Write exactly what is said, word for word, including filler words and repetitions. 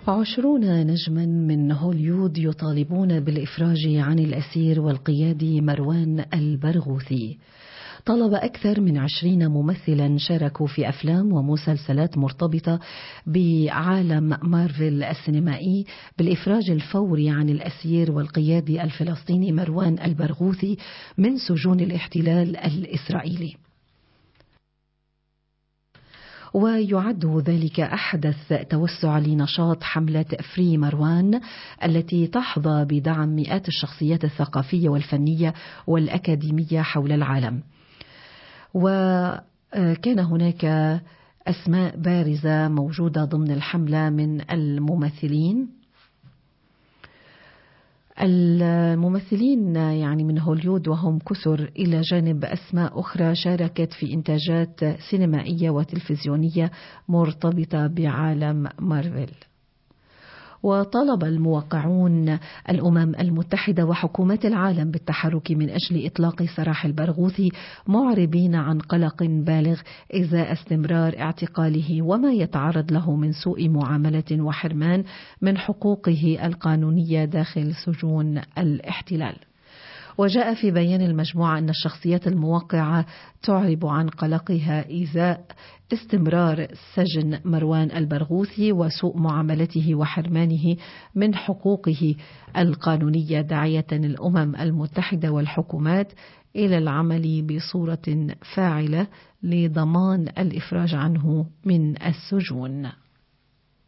عشرون نجما من هوليود يطالبون بالإفراج عن الأسير والقيادي مروان البرغوثي. طلب أكثر من عشرين ممثلا شاركوا في أفلام ومسلسلات مرتبطة بعالم مارفل السينمائي بالإفراج الفوري عن الأسير والقيادي الفلسطيني مروان البرغوثي من سجون الاحتلال الإسرائيلي. ويعد ذلك أحدث توسع لنشاط حملة فري مروان التي تحظى بدعم مئات الشخصيات الثقافية والفنية والأكاديمية حول العالم. وكان هناك أسماء بارزة موجودة ضمن الحملة من الممثلين الممثلين يعني من هوليود وهم كثر، إلى جانب أسماء أخرى شاركت في إنتاجات سينمائية وتلفزيونية مرتبطة بعالم مارفل. وطالب الموقعون الأمم المتحدة وحكومات العالم بالتحرك من أجل إطلاق سراح البرغوثي، معربين عن قلق بالغ إزاء استمرار اعتقاله وما يتعرض له من سوء معاملة وحرمان من حقوقه القانونية داخل سجون الاحتلال. وجاء في بيان المجموعة أن الشخصيات الموقعة تعرب عن قلقها إزاء استمرار سجن مروان البرغوثي وسوء معاملته وحرمانه من حقوقه القانونية، داعية الأمم المتحدة والحكومات إلى العمل بصورة فاعلة لضمان الإفراج عنه من السجون.